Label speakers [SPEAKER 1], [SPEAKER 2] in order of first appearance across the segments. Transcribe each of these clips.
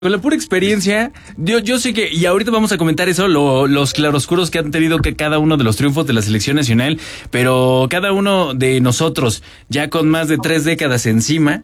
[SPEAKER 1] Con la pura experiencia, yo sé que, y ahorita vamos a comentar eso, los claroscuros que han tenido que cada uno de los triunfos de la selección nacional, pero cada uno de nosotros, ya con más de 3 décadas encima,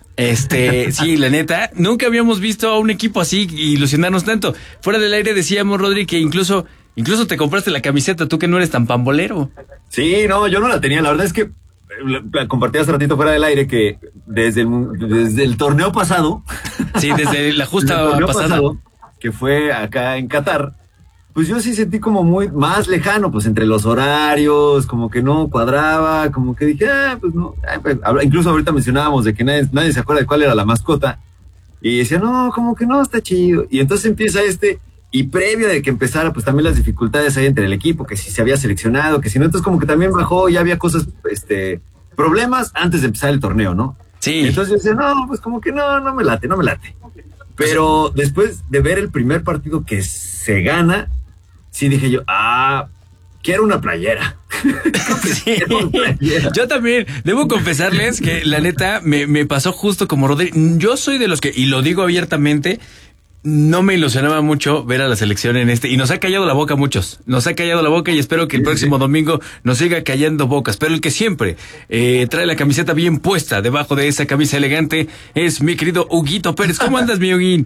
[SPEAKER 1] sí, la neta, nunca habíamos visto a un equipo así ilusionarnos tanto. Fuera del aire decíamos, Rodri, que incluso te compraste la camiseta, tú que no eres tan pambolero.
[SPEAKER 2] Sí, no, yo no la tenía, la verdad es que compartí hace ratito fuera del aire que desde el torneo pasado.
[SPEAKER 1] Sí, desde la justa pasada.
[SPEAKER 2] Que fue acá en Qatar, pues yo sí sentí como muy más lejano, pues entre los horarios, como que no cuadraba, como que dije, pues no. Pues, incluso ahorita mencionábamos de que nadie se acuerda de cuál era la mascota. Y decía, no, como que no, está chido. Y entonces empieza y previo de que empezara, pues también las dificultades ahí entre el equipo, que si se había seleccionado, que si no, entonces como que también bajó, ya había cosas, problemas antes de empezar el torneo, ¿no?
[SPEAKER 1] Sí.
[SPEAKER 2] Entonces yo decía, no, pues como que no me late. Pero después de ver el primer partido que se gana, sí dije yo, quiero una playera.
[SPEAKER 1] Sí. Yo también, debo confesarles que la neta me pasó justo como Rodri. Yo soy de los que, y lo digo abiertamente, no me ilusionaba mucho ver a la selección y nos ha callado la boca a muchos. Nos ha callado la boca y espero que el próximo domingo nos siga callando bocas. Pero el que siempre trae la camiseta bien puesta debajo de esa camisa elegante es mi querido Huguito Pérez. ¿Cómo andas, mi Huguín?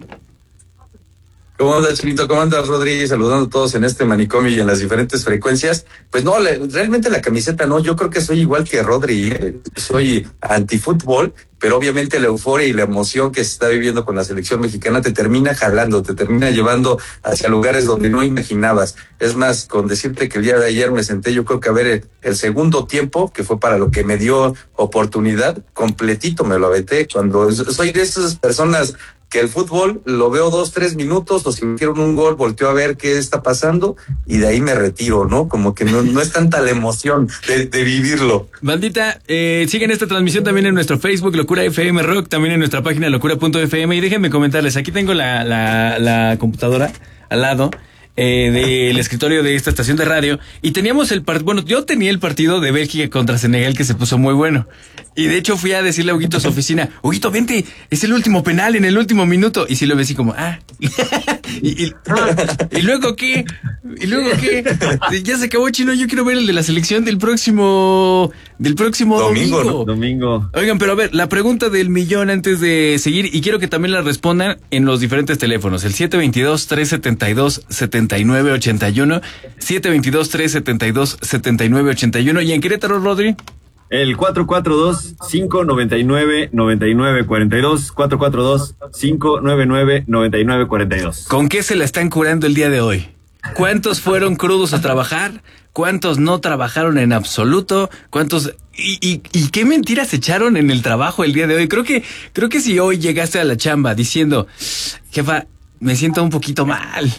[SPEAKER 3] ¿Cómo andas, Chinito? ¿Cómo andas, Rodríguez? Saludando a todos en este manicomio y en las diferentes frecuencias. Pues no, realmente la camiseta no, yo creo que soy igual que Rodri, soy antifútbol, pero obviamente la euforia y la emoción que se está viviendo con la selección mexicana te termina jalando, te termina llevando hacia lugares donde no imaginabas. Es más, con decirte que el día de ayer me senté, yo creo que a ver el segundo tiempo, que fue para lo que me dio oportunidad, completito me lo aventé, cuando soy de esas personas que el fútbol lo veo 2-3 minutos, o si me hicieron un gol, volteo a ver qué está pasando y de ahí me retiro, ¿no? Como que no es tanta la emoción de vivirlo.
[SPEAKER 1] Bandita, siguen esta transmisión también en nuestro Facebook, Locura FM Rock, también en nuestra página locura.fm, y déjenme comentarles, aquí tengo la computadora al lado del escritorio de esta estación de radio, y teníamos yo tenía el partido de Bélgica contra Senegal, que se puso muy bueno, y de hecho fui a decirle a Huguito a su oficina, Huguito, vente, es el último penal en el último minuto, y sí lo ves así como, ¿y luego qué? Ya se acabó, Chino, yo quiero ver el de la selección del próximo domingo. Oigan, pero a ver, la pregunta del millón antes de seguir, y quiero que también la respondan en los diferentes teléfonos, el 722-372-7981, 722-372-7981, y en Querétaro, Rodri,
[SPEAKER 2] el 442-599-9942, 442-599-9942.
[SPEAKER 1] ¿Con qué se la están curando el día de hoy? ¿Cuántos fueron crudos a trabajar? ¿Cuántos no trabajaron en absoluto? ¿Cuántos y qué mentiras echaron en el trabajo el día de hoy? Creo que si hoy llegaste a la chamba diciendo, jefa, me siento un poquito mal.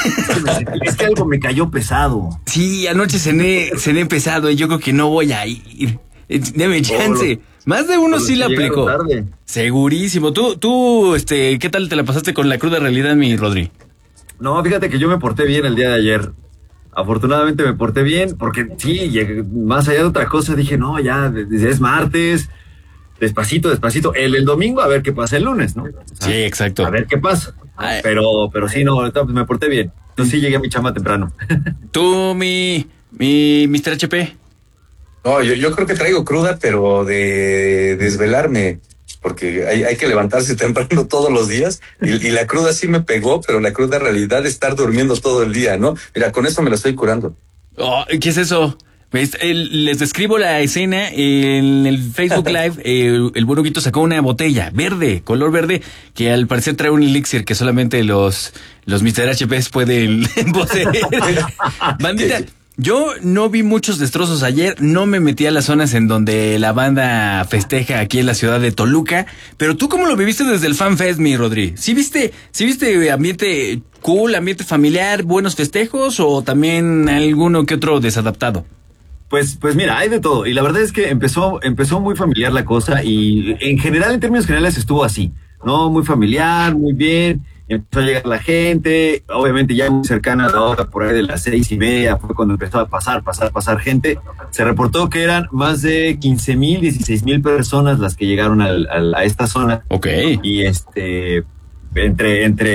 [SPEAKER 2] Es que algo me cayó pesado.
[SPEAKER 1] Sí, anoche cené pesado y yo creo que no voy a ir. Deme chance. Más de uno sí la aplicó.
[SPEAKER 2] Tarde.
[SPEAKER 1] Segurísimo. Tú, ¿qué tal te la pasaste con la cruda realidad, mi Rodri?
[SPEAKER 2] No, fíjate que yo me porté bien el día de ayer. Afortunadamente me porté bien, porque sí, más allá de otra cosa, dije, no, ya, es martes, despacito. El domingo, a ver qué pasa el lunes, ¿no? O sea,
[SPEAKER 1] sí, exacto.
[SPEAKER 2] A ver qué pasa. Pero sí, no, pues me porté bien. Yo sí llegué a mi chamba temprano.
[SPEAKER 1] Tú, mi Mr. HP.
[SPEAKER 3] No, yo creo que traigo cruda, pero de desvelarme, porque hay que levantarse temprano todos los días, y la cruda sí me pegó, pero la cruda realidad es estar durmiendo todo el día, ¿no? Mira, con eso me la estoy curando.
[SPEAKER 1] Oh, ¿qué es eso? Les describo la escena en el Facebook Live. El buen Huguito sacó una botella verde, color verde, que al parecer trae un elixir que solamente los Mr. HPs pueden poseer. Bandita, yo no vi muchos destrozos ayer, no me metí a las zonas en donde la banda festeja aquí en la ciudad de Toluca, pero ¿tú cómo lo viviste desde el Fan Fest, mi Rodri? ¿Sí viste ambiente cool, ambiente familiar, buenos festejos, o también alguno que otro desadaptado?
[SPEAKER 2] Pues mira, hay de todo, y la verdad es que empezó muy familiar la cosa, y en general, en términos generales, estuvo así, ¿no? Muy familiar, muy bien. Empezó a llegar la gente, obviamente ya muy cercana a la hora, por ahí de las 6:30, fue cuando empezó a pasar gente. Se reportó que eran más de 15,000, 16,000 personas las que llegaron a esta zona.
[SPEAKER 1] Ok.
[SPEAKER 2] Y entre